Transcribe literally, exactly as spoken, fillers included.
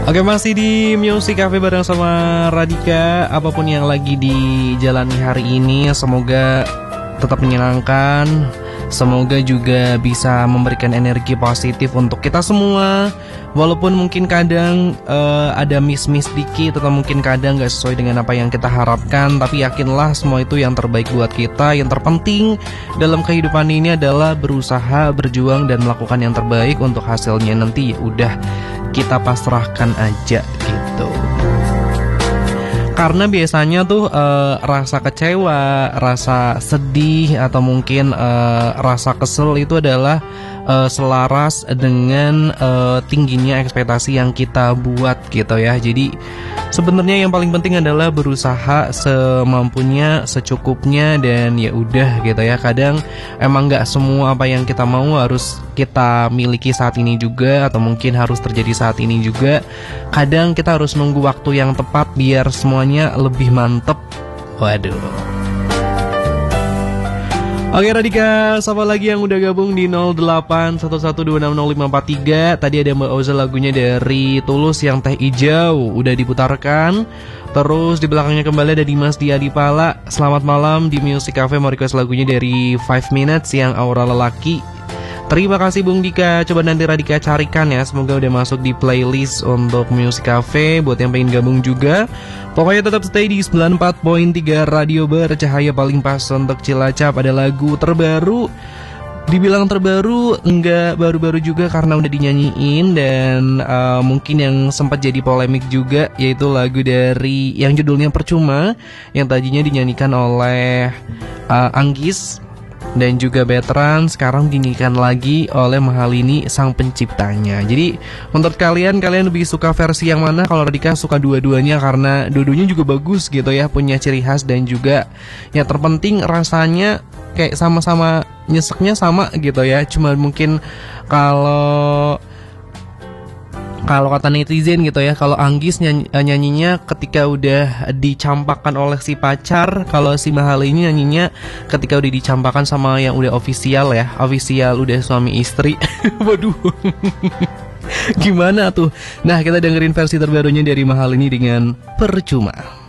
Oke, masih di Music Cafe bareng sama Radika. Apapun yang lagi dijalani hari ini, semoga tetap menyenangkan. Semoga juga bisa memberikan energi positif untuk kita semua. Walaupun mungkin kadang uh, ada miss-miss dikit, atau mungkin kadang gak sesuai dengan apa yang kita harapkan, tapi yakinlah semua itu yang terbaik buat kita. Yang terpenting dalam kehidupan ini adalah berusaha, berjuang, dan melakukan yang terbaik. Untuk hasilnya nanti ya udah kita pasrahkan aja gitu. Karena biasanya tuh uh, rasa kecewa, rasa sedih, atau mungkin uh, rasa kesel itu adalah uh, selaras dengan uh, tingginya ekspektasi yang kita buat gitu ya. Jadi sebenarnya yang paling penting adalah berusaha semampunya, secukupnya, dan ya udah gitu ya. Kadang emang nggak semua apa yang kita mau harus kita miliki saat ini juga, atau mungkin harus terjadi saat ini juga. Kadang kita harus nunggu waktu yang tepat biar semuanya lebih mantep. Waduh. Oke Radika, siapa lagi yang udah gabung di nol delapan satu satu dua enam nol lima empat tiga? Tadi ada Mbak Oza, lagunya dari Tulus yang Teh Hijau udah diputarkan. Terus di belakangnya kembali ada Dimas di Adipala. Selamat malam di Music Cafe, mau request lagunya dari five minutes yang Aura Lelaki. Terima kasih Bung Dika. Coba nanti Radika carikan ya, semoga udah masuk di playlist untuk Music Cafe. Buat yang pengen gabung juga, pokoknya tetap stay di sembilan puluh empat koma tiga Radio Bercahaya, paling pas untuk Cilacap. Ada lagu terbaru, dibilang terbaru, enggak baru-baru juga karena udah dinyanyiin. Dan uh, mungkin yang sempat jadi polemik juga, yaitu lagu dari yang judulnya Percuma, yang tadinya dinyanyikan oleh uh, Anggis dan juga Betran, sekarang dinyanyikan lagi oleh Mahalini sang penciptanya. Jadi menurut kalian, kalian lebih suka versi yang mana? Kalau Radika suka dua-duanya, karena dua-duanya juga bagus gitu ya, punya ciri khas. Dan juga yang terpenting rasanya kayak sama-sama nyeseknya sama gitu ya. Cuma mungkin kalau Kalau kata netizen gitu ya, kalau Anggis nyanyi, nyanyinya ketika udah dicampakkan oleh si pacar. Kalau si Mahal ini nyanyinya ketika udah dicampakkan sama yang udah official ya, official udah suami istri. Waduh. Gimana tuh? Nah, kita dengerin versi terbarunya dari Mahal ini dengan Percuma.